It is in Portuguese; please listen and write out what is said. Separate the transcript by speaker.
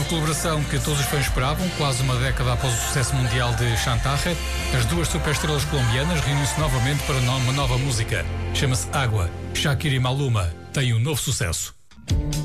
Speaker 1: colaboração que todos os fãs esperavam, quase uma década após o sucesso mundial de Chantaje, as duas superestrelas colombianas reúnem-se novamente para uma nova música. Chama-se Água. Shakira e Maluma têm um novo sucesso.